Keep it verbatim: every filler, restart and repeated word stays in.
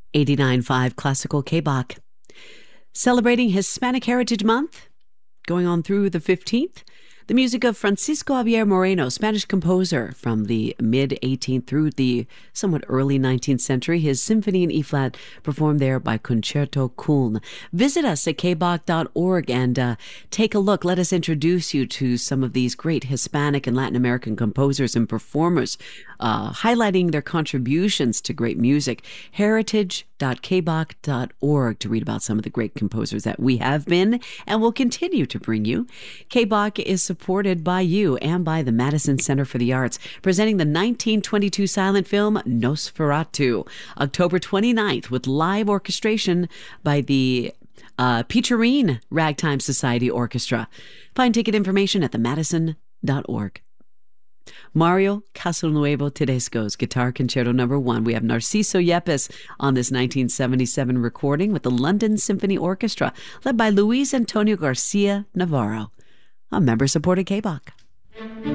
eighty-nine point five Classical K-Bach. Celebrating Hispanic Heritage Month, going on through the fifteenth. The music of Francisco Javier Moreno, Spanish composer from the mid-eighteenth through the somewhat early nineteenth century. His symphony in E-flat performed there by Concerto Köln. Visit us at k bach dot org and uh, take a look. Let us introduce you to some of these great Hispanic and Latin American composers and performers, uh, highlighting their contributions to great music. heritage dot k bach dot org to read about some of the great composers that we have been and will continue to bring you. K-Bach is supported by you and by the Madison Center for the Arts, presenting the nineteen twenty-two silent film Nosferatu, October twenty-ninth, with live orchestration by the uh, Peacherine Ragtime Society Orchestra. Find ticket information at the madison dot org. Mario Castelnuovo Tedesco's Guitar Concerto Number One. We have Narciso Yepes on this nineteen seventy-seven recording with the London Symphony Orchestra, led by Luis Antonio Garcia Navarro, a member-supported K-Bach.